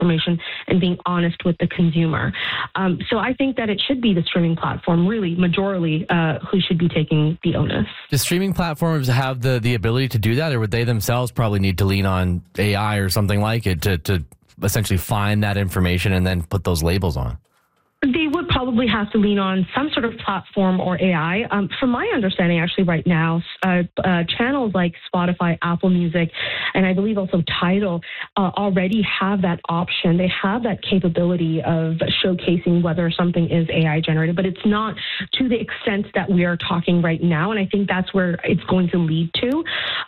information and being honest with the consumer. So I think that it should be the streaming platform, really, majorly, who should be taking the onus. Do streaming platforms have the ability to do that, or would they themselves probably need to lean on AI or something like it to essentially find that information and then put those labels on? They would probably have to lean on some sort of platform or AI. From my understanding, actually, right now, channels like Spotify, Apple Music, and I believe also Tidal already have that option. They have that capability of showcasing whether something is AI generated, but it's not to the extent that we are talking right now. And I think that's where it's going to lead to.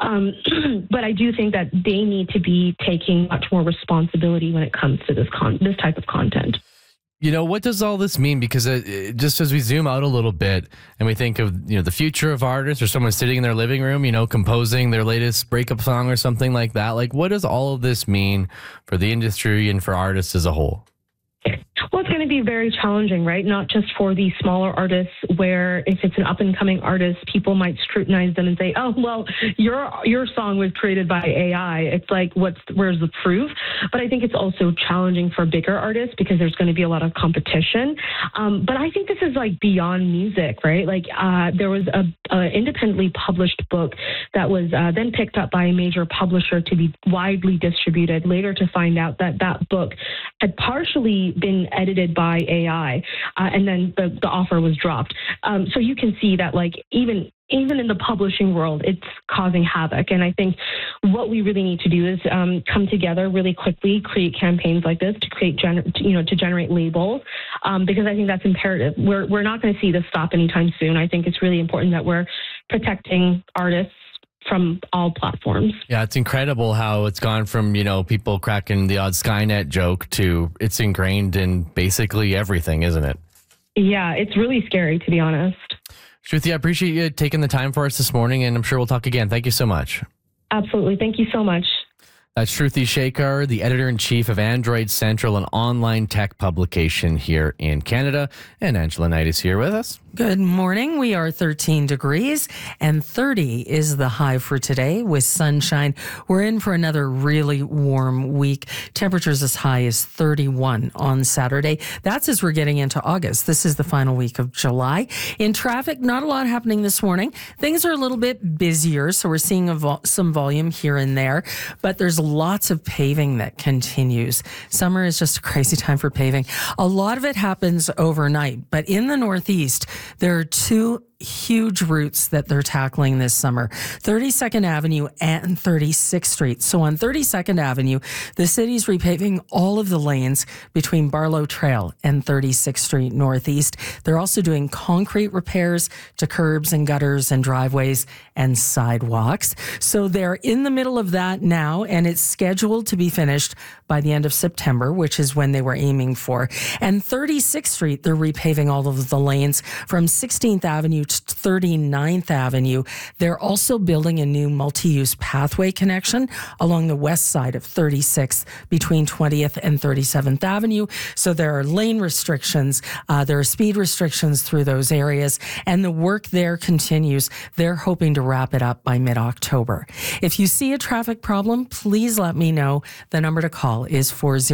But I do think that they need to be taking much more responsibility when it comes to this type of content. You know, what does all this mean? Because just as we zoom out a little bit and we think of, the future of artists or someone sitting in their living room, composing their latest breakup song or something like that, like what does all of this mean for the industry and for artists as a whole? Well, it's going to be very challenging, right? Not just for the smaller artists where if it's an up-and-coming artist, people might scrutinize them and say, oh, well, your song was created by AI. It's like, where's the proof? But I think it's also challenging for bigger artists because there's going to be a lot of competition. But I think this is like beyond music, right? Like there was a independently published book that was then picked up by a major publisher to be widely distributed, later to find out that that book had partially been edited by AI, and then the offer was dropped. So you can see that, like, even in the publishing world, it's causing havoc. And I think what we really need to do is come together really quickly, create campaigns like this to create, to generate labels, because I think that's imperative. We're not going to see this stop anytime soon. I think it's really important that we're protecting artists from all platforms. Yeah, it's incredible how it's gone from, people cracking the odd Skynet joke to it's ingrained in basically everything, isn't it? Yeah, it's really scary, to be honest. Shruti, I appreciate you taking the time for us this morning, and I'm sure we'll talk again. Thank you so much. Absolutely. Thank you so much. That's Shruti Shekhar, the editor-in-chief of Android Central, an online tech publication here in Canada. And Angela Knight is here with us. Good morning. We are 13 degrees and 30 is the high for today with sunshine. We're in for another really warm week. Temperatures as high as 31 on Saturday. That's as we're getting into August. This is the final week of July. In traffic, not a lot happening this morning. Things are a little bit busier, so we're seeing some volume here and there, but there's lots of paving that continues. Summer is just a crazy time for paving. A lot of it happens overnight, but in the Northeast, there are two huge routes that they're tackling this summer, 32nd Avenue and 36th Street. So on 32nd Avenue, the city's repaving all of the lanes between Barlow Trail and 36th Street Northeast. They're also doing concrete repairs to curbs and gutters and driveways and sidewalks. So they're in the middle of that now, and it's scheduled to be finished by the end of September, which is when they were aiming for. And 36th Street, they're repaving all of the lanes from 16th Avenue to 39th Avenue. They're also building a new multi-use pathway connection along the west side of 36th between 20th and 37th Avenue. So there are lane restrictions, there are speed restrictions through those areas, and the work there continues. They're hoping to wrap it up by mid-October. If you see a traffic problem, please let me know. The number to call is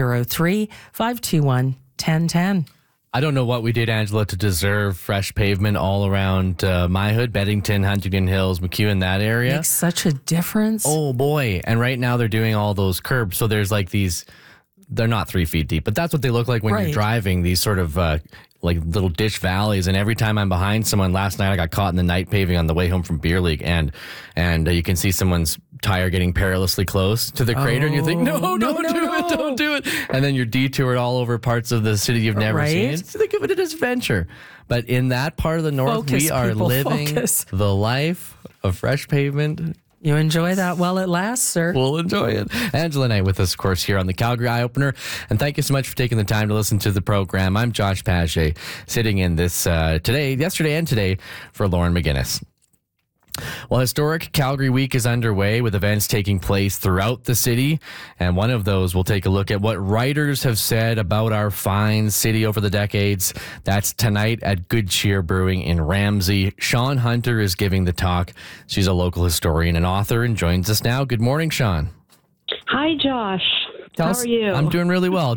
403-521-1010. I don't know what we did, Angela, to deserve fresh pavement all around my hood, Beddington, Huntington Hills, McEwen, that area. Makes such a difference. Oh, boy. And right now they're doing all those curbs. So there's like these, they're not 3 feet deep, but that's what they look like when you're driving, these sort of like little ditch valleys. And every time I'm behind someone, last night I got caught in the night paving on the way home from beer league, and you can see someone's tire getting perilously close to the crater, and you think, don't do it. And then you're detoured all over parts of the city you've never seen. Think of it as adventure. But in that part of the north, we are living the life of fresh pavement. You enjoy that while it lasts, sir. We'll enjoy it. Angela Knight with us, of course, here on the Calgary Eye Opener. And thank you so much for taking the time to listen to the program. I'm Josh Paget, sitting in this yesterday and today for Lauren McGinnis. Well, historic Calgary Week is underway with events taking place throughout the city. And one of those, we'll take a look at what writers have said about our fine city over the decades. That's tonight at Good Cheer Brewing in Ramsey. Sean Hunter is giving the talk. She's a local historian and author and joins us now. Good morning, Sean. Hi, Josh. How are you? I'm doing really well.